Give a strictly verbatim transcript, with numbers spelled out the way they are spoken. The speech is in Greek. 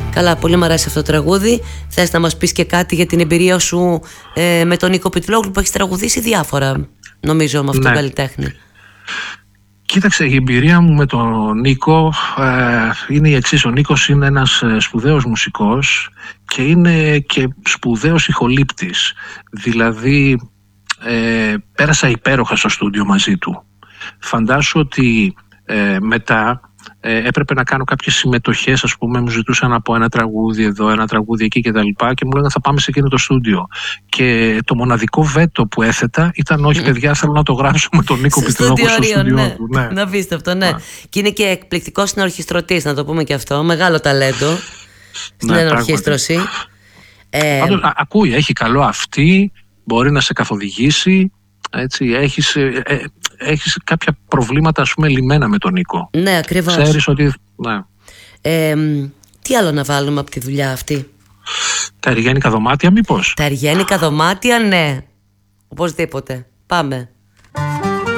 Καλά, πολύ μου αρέσει αυτό το τραγούδι. Θες να μας πεις και κάτι για την εμπειρία σου ε, με τον Νίκο Πιτιλόγλου, που έχεις τραγουδήσει διάφορα, νομίζω, με αυτόν τον Ναι. καλλιτέχνη? Κοίταξε, η εμπειρία μου με τον Νίκο ε, είναι η εξής. Ο Νίκος είναι ένας ε, σπουδαίος μουσικός και είναι και σπουδαίος ηχολήπτης. Δηλαδή ε, πέρασα υπέροχα στο στούντιο μαζί του. Φαντάσου ότι ε, μετά ε, έπρεπε να κάνω κάποιες συμμετοχές, ας πούμε, μου ζητούσαν από ένα τραγούδι εδώ, ένα τραγούδι εκεί κτλ. Και, και μου λέγανε θα πάμε σε εκείνο το στούντιο. Και το μοναδικό βέτο που έθετα ήταν όχι, παιδιά, θέλω να το γράψω με τον Νίκο Πιτιλόγλου στο στούντιό ναι. του. Ναι. Να πείστε αυτό, ναι. Α. Και είναι και εκπληκτικός συνορχιστρωτής, να το πούμε και αυτό. Μεγάλο ταλέντο στην ναι, ενορχίστρωση. Ε, Πάντως, α, ακούει, έχει καλό αυτή, μπορεί να σε καθοδηγήσει. Έτσι, έχεις, ε, ε, έχεις κάποια προβλήματα, ας πούμε, λυμμένα με τον Νίκο. Ναι, ακριβώς. Ξέρεις ότι... Ναι. Ε, τι άλλο να βάλουμε από τη δουλειά αυτή? Τα αργένικα δωμάτια μήπως? Τα αργένικα δωμάτια, ναι. Οπωσδήποτε. Πάμε.